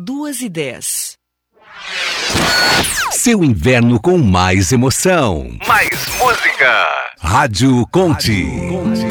2h10. Seu inverno com mais emoção. Mais música. Rádio Conte.